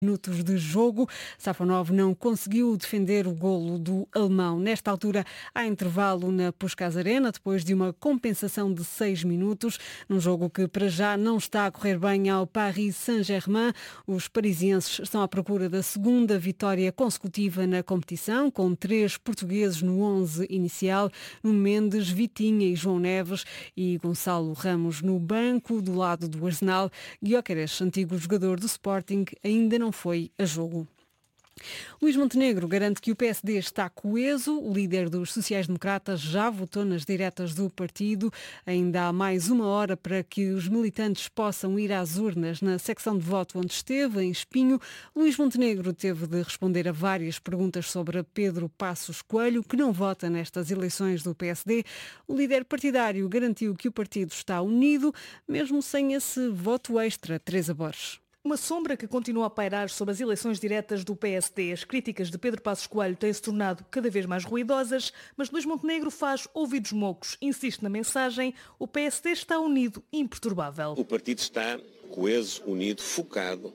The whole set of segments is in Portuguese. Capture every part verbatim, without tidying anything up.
Minutos de jogo, Safonov não conseguiu defender o golo do alemão. Nesta altura, há intervalo na Puskás Arena, depois de uma compensação de seis minutos, num jogo que para já não está a correr bem ao Paris Saint-Germain. Os parisienses estão à procura da segunda vitória consecutiva na competição, com três portugueses no onze inicial, Nuno Mendes, Vitinha e João Neves, e Gonçalo Ramos no banco, do lado do Arsenal. Gyökeres, antigo jogador do Sporting, ainda não foi a jogo. Luís Montenegro garante que o P S D está coeso. O líder dos sociais-democratas já votou nas diretas do partido. Ainda há mais uma hora para que os militantes possam ir às urnas na secção de voto onde esteve, em Espinho. Luís Montenegro teve de responder a várias perguntas sobre Pedro Passos Coelho, que não vota nestas eleições do P S D. O líder partidário garantiu que o partido está unido, mesmo sem esse voto extra. Teresa Borges. Uma sombra que continua a pairar sobre as eleições diretas do P S D. As críticas de Pedro Passos Coelho têm-se tornado cada vez mais ruidosas, mas Luís Montenegro faz ouvidos mocos, insiste na mensagem: o P S D está unido e imperturbável. O partido está coeso, unido, focado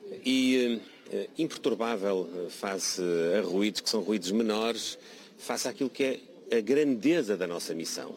e eh, imperturbável face a ruídos que são ruídos menores, face àquilo que é a grandeza da nossa missão.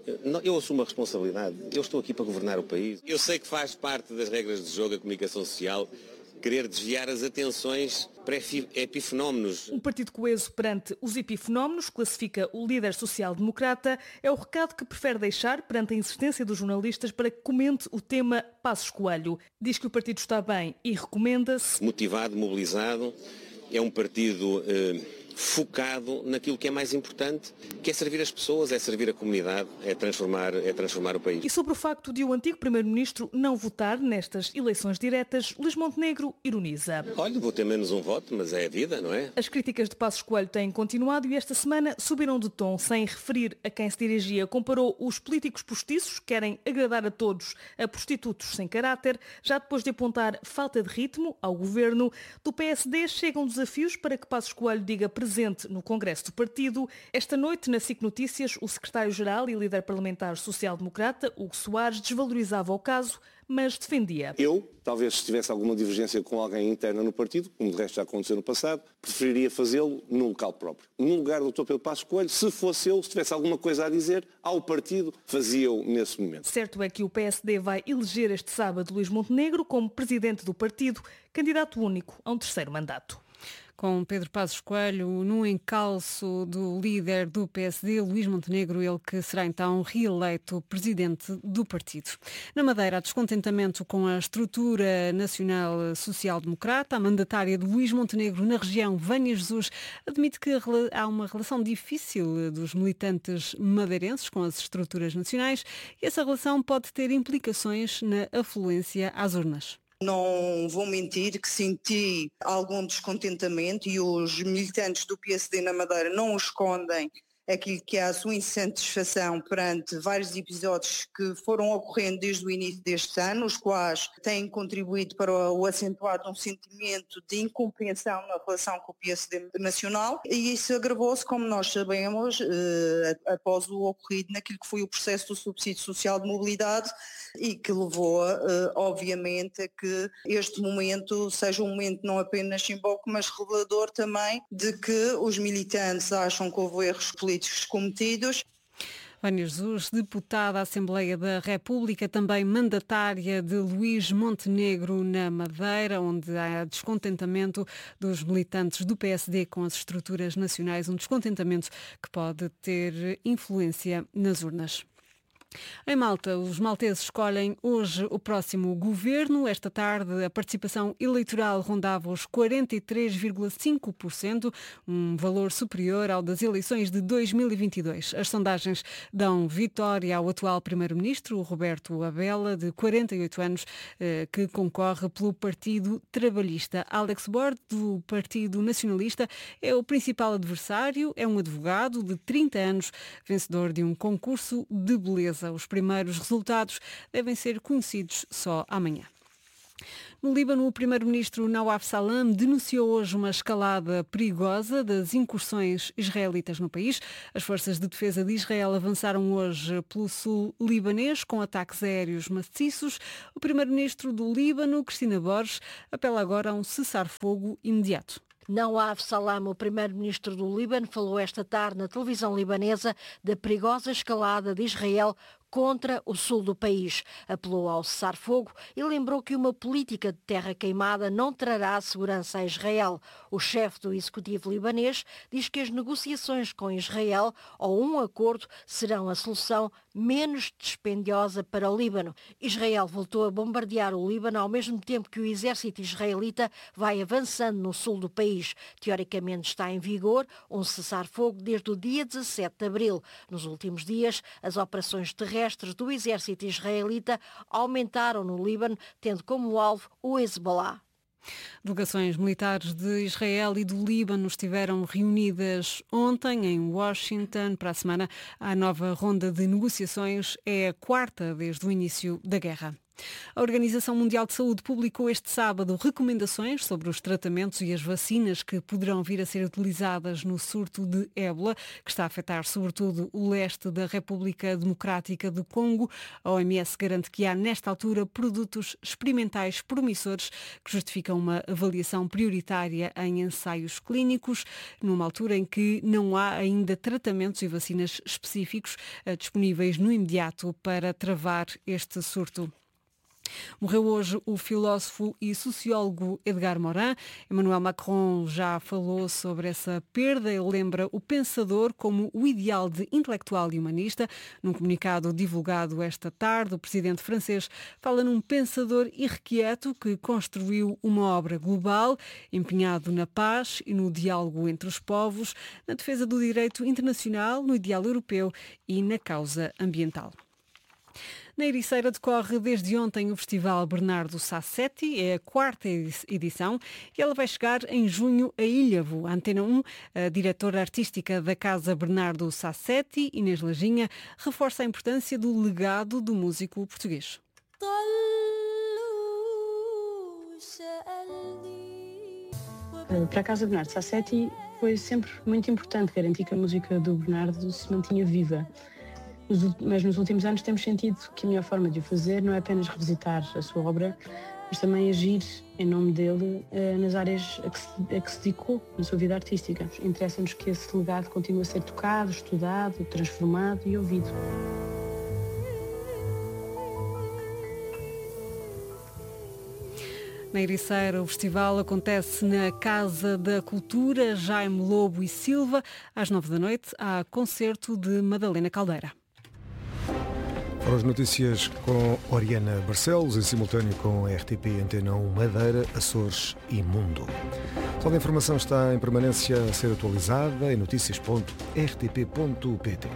Eu assumo a responsabilidade, eu estou aqui para governar o país. Eu sei que faz parte das regras de jogo a comunicação social querer desviar as atenções para epifenómenos. Um partido coeso perante os epifenómenos, classifica o líder social-democrata, é o recado que prefere deixar perante a insistência dos jornalistas para que comente o tema Passos Coelho. Diz que o partido está bem e recomenda-se. Motivado, mobilizado, é um partido eh, focado naquilo que é mais importante, que é servir as pessoas, é servir a comunidade, é transformar, é transformar o país. E sobre o facto de o antigo primeiro-ministro não votar nestas eleições diretas, Luís Montenegro ironiza. Olha, vou ter menos um voto, mas é a vida, não é? As críticas de Passos Coelho têm continuado e esta semana subiram de tom, sem referir a quem se dirigia. Comparou os políticos postiços, que querem agradar a todos, a prostitutos sem caráter. Já depois de apontar falta de ritmo ao governo, do P S D chegam desafios para que Passos Coelho diga presente no Congresso do Partido. Esta noite, na S I C Notícias, o secretário-geral e líder parlamentar social-democrata, Hugo Soares, desvalorizava o caso, mas defendia. Eu, talvez se tivesse alguma divergência com alguém interna no partido, como de resto já aconteceu no passado, preferiria fazê-lo no local próprio. No lugar do doutor Pedro Passos Coelho, se fosse eu, se tivesse alguma coisa a dizer ao partido, fazia-o nesse momento. Certo é que o P S D vai eleger este sábado Luís Montenegro como presidente do partido, candidato único a um terceiro mandato. Com Pedro Passos Coelho no encalço do líder do P S D, Luís Montenegro, ele que será então reeleito presidente do partido. Na Madeira, há descontentamento com a estrutura nacional social-democrata. A mandatária de Luís Montenegro na região, Vânia Jesus, admite que há uma relação difícil dos militantes madeirenses com as estruturas nacionais e essa relação pode ter implicações na afluência às urnas. Não vou mentir que senti algum descontentamento e os militantes do P S D na Madeira não o escondem, aquilo que é a sua insatisfação perante vários episódios que foram ocorrendo desde o início deste ano, os quais têm contribuído para o acentuar de um sentimento de incompreensão na relação com o P S D nacional, e isso agravou-se, como nós sabemos, eh, após o ocorrido naquilo que foi o processo do subsídio social de mobilidade e que levou, eh, obviamente, a que este momento seja um momento não apenas simbólico, mas revelador também de que os militantes acham que houve erros políticos cometidos. Vânia Jesus, deputada à Assembleia da República, também mandatária de Luís Montenegro na Madeira, onde há descontentamento dos militantes do P S D com as estruturas nacionais, um descontentamento que pode ter influência nas urnas. Em Malta, os malteses escolhem hoje o próximo governo. Esta tarde, a participação eleitoral rondava os quarenta e três vírgula cinco por cento, um valor superior ao das eleições de dois mil e vinte e dois. As sondagens dão vitória ao atual primeiro-ministro, Roberto Abela, de quarenta e oito anos, que concorre pelo Partido Trabalhista. Alex Borde, do Partido Nacionalista, é o principal adversário, é um advogado de trinta anos, vencedor de um concurso de beleza. Os primeiros resultados devem ser conhecidos só amanhã. No Líbano, o primeiro-ministro Nawaf Salam denunciou hoje uma escalada perigosa das incursões israelitas no país. As forças de defesa de Israel avançaram hoje pelo sul libanês com ataques aéreos maciços. O primeiro-ministro do Líbano, Cristina Borges, apela agora a um cessar-fogo imediato. Nawaf Salam, o primeiro-ministro do Líbano, falou esta tarde na televisão libanesa da perigosa escalada de Israel contra o sul do país. Apelou ao cessar-fogo e lembrou que uma política de terra queimada não trará segurança a Israel. O chefe do executivo libanês diz que as negociações com Israel ou um acordo serão a solução menos dispendiosa para o Líbano. Israel voltou a bombardear o Líbano ao mesmo tempo que o exército israelita vai avançando no sul do país. Teoricamente está em vigor um cessar-fogo desde o dia dezassete de abril. Nos últimos dias, as operações terrestres do exército israelita aumentaram no Líbano, tendo como alvo o Hezbollah. Delegações militares de Israel e do Líbano estiveram reunidas ontem em Washington. Para a semana, a nova ronda de negociações é a quarta desde o início da guerra. A Organização Mundial de Saúde publicou este sábado recomendações sobre os tratamentos e as vacinas que poderão vir a ser utilizadas no surto de ébola, que está a afetar sobretudo o leste da República Democrática do Congo. A O M S garante que há, nesta altura, produtos experimentais promissores que justificam uma avaliação prioritária em ensaios clínicos, numa altura em que não há ainda tratamentos e vacinas específicos disponíveis no imediato para travar este surto. Morreu hoje o filósofo e sociólogo Edgar Morin. Emmanuel Macron já falou sobre essa perda. Ele lembra o pensador como o ideal de intelectual e humanista. Num comunicado divulgado esta tarde, o presidente francês fala num pensador irrequieto que construiu uma obra global, empenhado na paz e no diálogo entre os povos, na defesa do direito internacional, no ideal europeu e na causa ambiental. Na Ericeira decorre desde ontem o Festival Bernardo Sassetti, é a quarta edição e ela vai chegar em junho a Ilhavo. A Antena um, a diretora artística da Casa Bernardo Sassetti, Inês Lajinha, reforça a importância do legado do músico português. Para a Casa Bernardo Sassetti foi sempre muito importante garantir que a música do Bernardo se mantinha viva. Mas nos últimos anos temos sentido que a melhor forma de o fazer não é apenas revisitar a sua obra, mas também agir em nome dele nas áreas a que se, a que se dedicou na sua vida artística. Interessa-nos que esse legado continue a ser tocado, estudado, transformado e ouvido. Na Ericeira, o festival acontece na Casa da Cultura Jaime Lobo e Silva. Às nove da noite, há concerto de Madalena Caldeira. Foram as notícias com Oriana Barcelos, em simultâneo com a R T P Antena um Madeira, Açores e Mundo. Toda a informação está em permanência a ser atualizada em notícias ponto r t p ponto p t.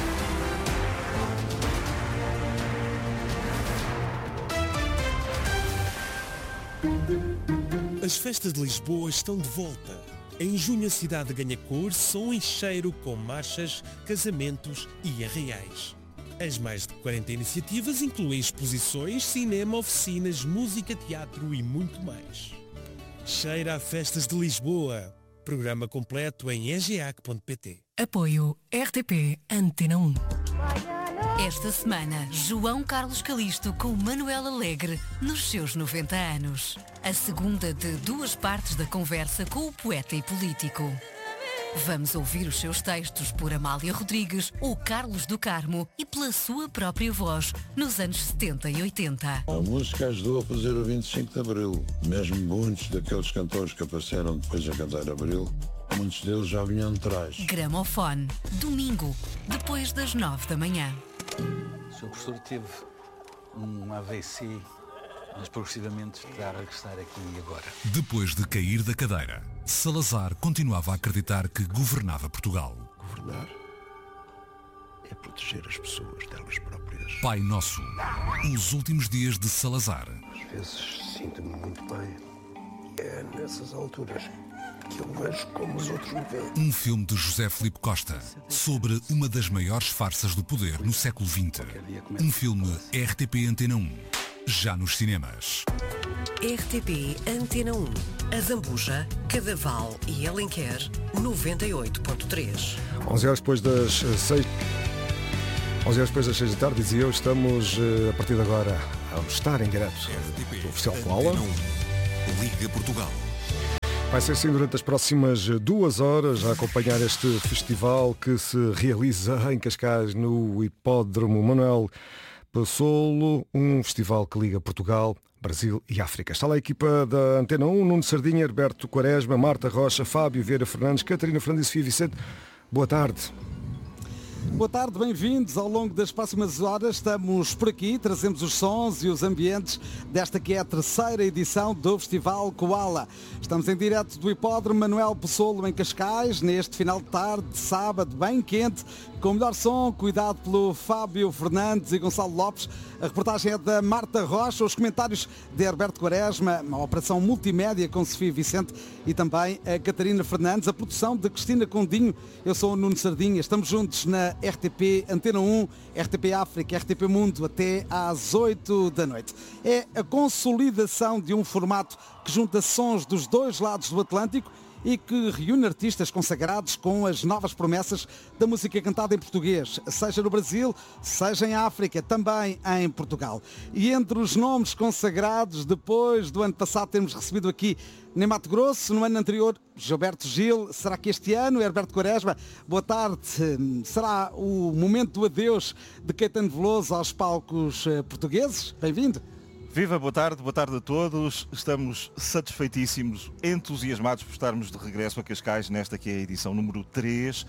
As festas de Lisboa estão de volta. Em junho a cidade ganha cor, som e cheiro com marchas, casamentos e arraiais. As mais de quarenta iniciativas incluem exposições, cinema, oficinas, música, teatro e muito mais. Cheira a Festas de Lisboa. Programa completo em e g a c ponto p t. Apoio R T P Antena um. Esta semana, João Carlos Calisto com Manuel Alegre nos seus noventa anos. A segunda de duas partes da conversa com o poeta e político. Vamos ouvir os seus textos por Amália Rodrigues ou Carlos do Carmo e pela sua própria voz nos anos setenta e oitenta. A música ajudou a fazer o vinte e cinco de Abril. Mesmo muitos daqueles cantores que apareceram depois a cantar Abril, muitos deles já vinham de trás. Gramofone, domingo, depois das nove da manhã. O senhor professor teve um A V C, mas progressivamente está a regressar aqui e agora. Depois de cair da cadeira, Salazar continuava a acreditar que governava Portugal. Governar é proteger as pessoas delas próprias. Pai Nosso, os últimos dias de Salazar. Às vezes sinto-me muito bem e é nessas alturas que eu vejo como os outros me veem. Um filme de José Filipe Costa sobre uma das maiores farsas do poder no século vinte. Um filme R T P Antena um, já nos cinemas. R T P Antena um. A Zambuja, Cadaval e Alenquer, noventa e oito ponto três. onze horas depois das seis... onze horas depois das seis da tarde, dizia eu, estamos a partir de agora a estar em direto do Oficial Koala. Liga Portugal. Vai ser assim durante as próximas duas horas a acompanhar este festival que se realiza em Cascais no Hipódromo Manuel Pessolo, um festival que liga Portugal, Brasil e África. Está lá a equipa da Antena um, Nuno Sardinha, Herberto Quaresma, Marta Rocha, Fábio Vieira Fernandes, Catarina Fernandes e Sofia Vicente. Boa tarde. Boa tarde, bem-vindos. Ao longo das próximas horas estamos por aqui, trazemos os sons e os ambientes desta que é a terceira edição do Festival Koala. Estamos em direto do Hipódromo Manuel Pessolo em Cascais, neste final de tarde, de sábado, bem quente, com o melhor som, cuidado pelo Fábio Fernandes e Gonçalo Lopes. A reportagem é da Marta Rocha, os comentários de Herberto Quaresma, uma operação multimédia com Sofia Vicente e também a Catarina Fernandes, a produção de Cristina Condinho. Eu sou o Nuno Sardinha, estamos juntos na R T P Antena um, R T P África, R T P Mundo até às oito da noite. É a consolidação de um formato que junta sons dos dois lados do Atlântico e que reúne artistas consagrados com as novas promessas da música cantada em português, seja no Brasil, seja em África, também em Portugal. E entre os nomes consagrados, depois do ano passado termos recebido aqui em Mato Grosso, no ano anterior, Gilberto Gil, será que este ano, Herberto Quaresma, boa tarde, será o momento do adeus de Caetano Veloso aos palcos portugueses? Bem-vindo. Viva, boa tarde, boa tarde a todos. Estamos satisfeitíssimos, entusiasmados por estarmos de regresso a Cascais nesta que é a edição número três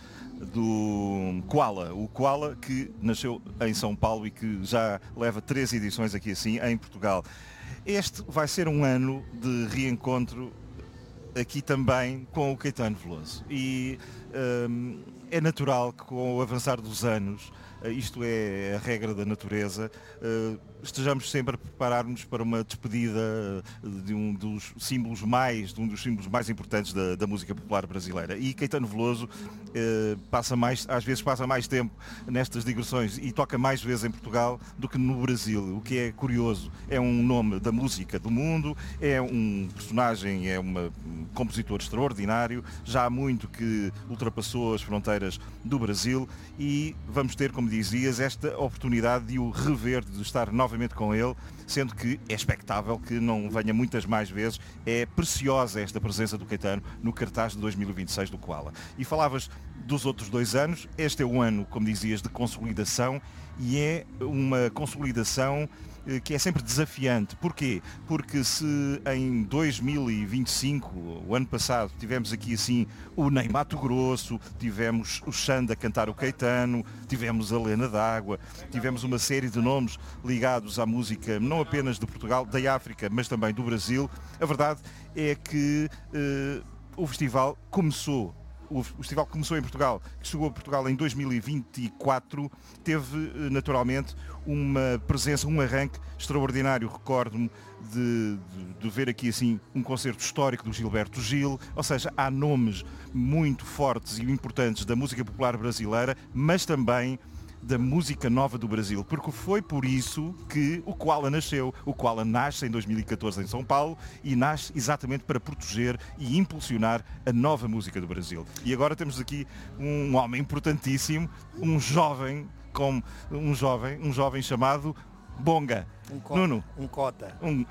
do Koala. O Koala que nasceu em São Paulo e que já leva três edições aqui assim em Portugal. Este vai ser um ano de reencontro aqui também com o Caetano Veloso. E hum, é natural que com o avançar dos anos, isto é a regra da natureza, estejamos sempre a preparar-nos para uma despedida de um dos símbolos mais, de um dos símbolos mais importantes da, da música popular brasileira. E Caetano Veloso eh, passa mais, às vezes passa mais tempo nestas digressões e toca mais vezes em Portugal do que no Brasil, o que é curioso. É um nome da música do mundo, é um personagem, é uma, um compositor extraordinário, já há muito que ultrapassou as fronteiras do Brasil e vamos ter, como dizias, esta oportunidade de o rever, de estar novamente com ele, sendo que é expectável que não venha muitas mais vezes. É preciosa esta presença do Caetano no cartaz de dois mil e vinte e seis do Koala. E falavas dos outros dois anos, este é um ano, como dizias, de consolidação e é uma consolidação que é sempre desafiante. Porquê? Porque se em dois mil e vinte e cinco, o ano passado, tivemos aqui assim o Ney Mato Grosso, tivemos o Xanda a cantar o Caetano, tivemos a Lena d'Água, tivemos uma série de nomes ligados à música não apenas de Portugal, da África, mas também do Brasil, a verdade é que uh, o festival começou O festival que começou em Portugal, que chegou a Portugal em dois mil e vinte e quatro, teve naturalmente uma presença, um arranque extraordinário. Recordo-me de, de, de ver aqui assim um concerto histórico do Gilberto Gil, ou seja, há nomes muito fortes e importantes da música popular brasileira, mas também da música nova do Brasil, porque foi por isso que o Koala nasceu. O Koala nasce em dois mil e catorze em São Paulo e nasce exatamente para proteger e impulsionar a nova música do Brasil. E agora temos aqui um homem importantíssimo, um jovem, com um jovem, um jovem chamado Bonga. Um cota. Nuno. Um cota. Um,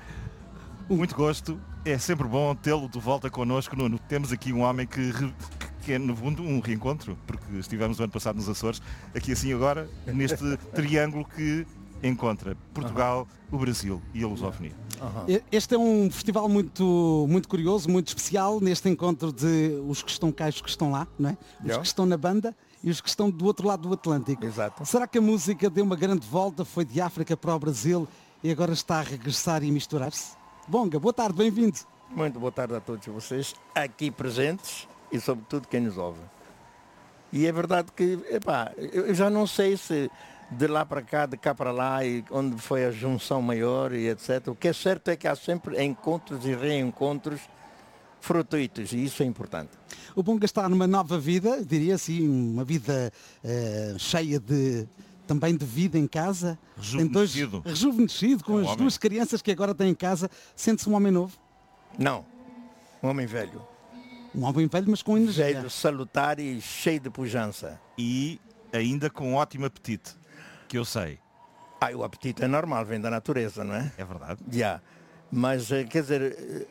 muito gosto. É sempre bom tê-lo de volta connosco, Nuno. Temos aqui um homem que que é no fundo um reencontro, porque estivemos o ano passado nos Açores, aqui assim agora, neste triângulo que encontra Portugal, uhum. o Brasil e a lusofonia. Uhum. Este é um festival muito, muito curioso, muito especial, neste encontro de os que estão cá e os que estão lá, não é? Os yeah. que estão na banda e os que estão do outro lado do Atlântico. Exato. Será que a música deu uma grande volta, foi de África para o Brasil e agora está a regressar e misturar-se? Bonga, boa tarde, bem-vindo. Muito boa tarde a todos vocês aqui presentes e sobretudo quem nos ouve. E é verdade que, epá, eu já não sei se de lá para cá, de cá para lá, e onde foi a junção maior e etcétera. O que é certo é que há sempre encontros e reencontros fortuitos e isso é importante. O Bonga está numa nova vida, diria assim, uma vida uh, cheia de também de vida em casa. Rejuvenescido. Tem dois, rejuvenescido, com É um as homem. duas crianças que agora tem em casa. Sente-se um homem novo? Não, um homem velho. Um homem velho, mas com energia. Velho, salutar e cheio de pujança. E ainda com ótimo apetite, que eu sei. Ah, o apetite é normal, vem da natureza, não é? É verdade. Já. Mas, eh, quer dizer, eh,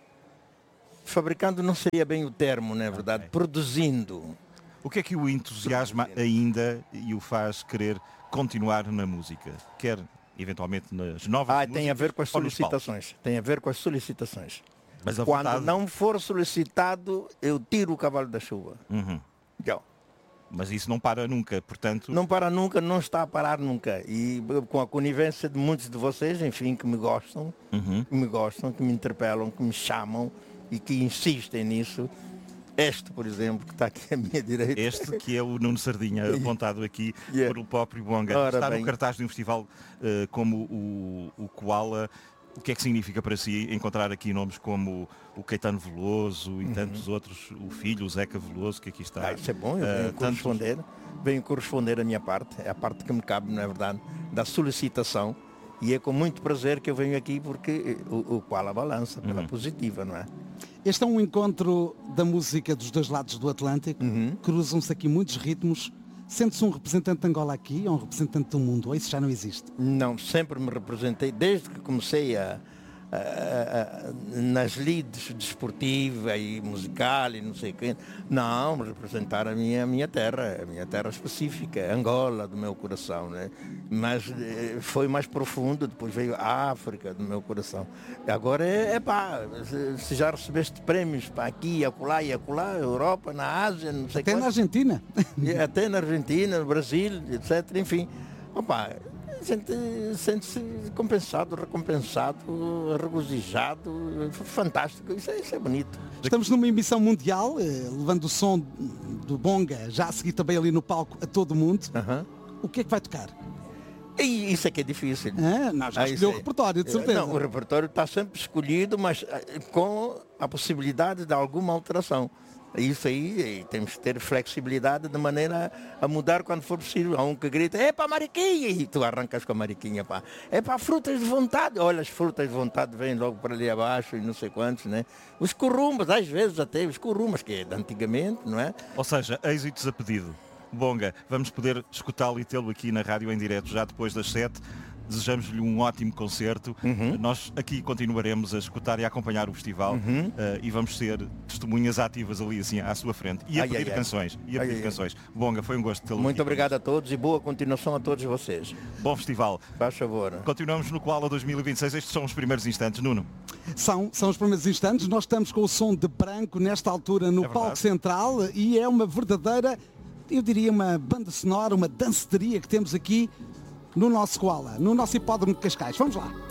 fabricando não seria bem o termo, não é verdade? Produzindo. O que é que o entusiasma ainda e o faz querer continuar na música? Quer, eventualmente, nas novas Ah, músicas? tem a ver com as ou nos palcos? solicitações. Tem a ver com as solicitações. Mas a Quando vontade- não for solicitado, eu tiro o cavalo da chuva. Uhum. Já. Mas isso não para nunca, portanto... Não para nunca, não está a parar nunca. E eh, com a conivência de muitos de vocês, enfim, que me gostam, Uhum. que me gostam, que me interpelam, que me chamam e que insistem nisso. Este, por exemplo, que está aqui à minha direita. Este que é o Nuno Sardinha, apontado aqui Yeah. pelo próprio Bonga. Ora Está bem. no cartaz de um festival eh, como o, o Koala. O que é que significa para si encontrar aqui nomes como o Caetano Veloso e tantos outros, o filho, o Zeca Veloso, que aqui está? Uhum. Ah, isso é bom, eu Eh, venho tantos- corresponder, venho corresponder a minha parte, é a parte que me cabe, não é verdade, da solicitação. E é com muito prazer que eu venho aqui porque o, o qual a balança, pela positiva, não é? Este é um encontro da música dos dois lados do Atlântico. Uhum. Cruzam-se aqui muitos ritmos. Sente-se um representante de Angola aqui ou um representante do mundo? Ou isso já não existe? Não, sempre me representei, desde que comecei a, a- a- a- nas lides desportiva e musical e não sei o quê. Não, representar a minha, a minha terra, a minha terra específica, Angola, do meu coração, né? Mas eh, foi mais profundo, depois veio a África, do meu coração. Agora é, é pá, se, se já recebeste prémios para aqui, acolá e acolá, Europa, na Ásia, não sei Até na quantos. Argentina. E até na Argentina, no Brasil, etcétera. Enfim, opa, sente- sente-se compensado, recompensado, regozijado, fantástico. Isso é, isso é bonito. Estamos numa emissão mundial, eh, levando o som do Bonga, já a seguir também ali no palco a todo mundo. O que é que vai tocar? E isso é que é difícil. Ah, não, já Ah, escolheu isso o é- repertório, de certeza. Não, o repertório está sempre escolhido, mas eh, com a possibilidade de alguma alteração. Isso aí, eh, temos que ter flexibilidade de maneira a mudar quando for possível. Há um que grita, é para a mariquinha, e tu arrancas com a mariquinha, pá. É para frutas de vontade. Olha, as frutas de vontade vêm logo para ali abaixo e não sei quantos, né? Os corumbas, às vezes até, os corumbas, que é de antigamente, não é? Ou seja, êxitos a pedido. Bonga, vamos poder escutá-lo e tê-lo aqui na rádio em direto já depois das sete. Desejamos-lhe um ótimo concerto. Uhum. Nós aqui continuaremos a escutar e a acompanhar o festival Uhum. eh, e vamos ser testemunhas ativas ali assim à sua frente. E a Ai, pedir ai, ai. canções. E a Ai, pedir ai, ai. canções. Bonga, foi um gosto tê-lo Muito aqui. obrigado a todos e boa continuação a todos vocês. Bom festival. Faz favor. Continuamos no Koala dois mil e vinte e seis. Estes são os primeiros instantes. Nuno. São, são os primeiros instantes. Nós estamos com o som de branco nesta altura no É verdade. palco central e é uma verdadeira, eu diria, uma banda sonora, uma danceteria que temos aqui no nosso Koala, no nosso hipódromo de Cascais. Vamos lá.